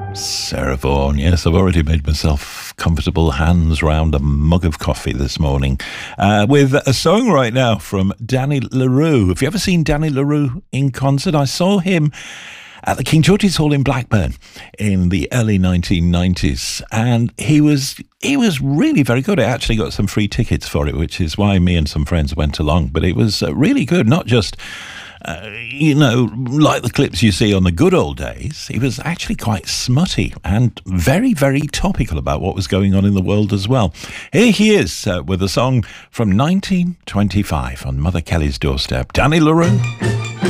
Sarah Vaughan, yes, I've already made myself comfortable hands round a mug of coffee this morning with a song right now from Danny LaRue. Have you ever seen Danny LaRue in concert? I saw him at the King George's Hall in Blackburn in the early 1990s, and he was really very good. I actually got some free tickets for it, which is why me and some friends went along. But it was really good, not just like the clips you see on the good old days. He was actually quite smutty and very, very topical about what was going on in the world as well. Here he is with a song from 1925 on Mother Kelly's doorstep, Danny LaRue.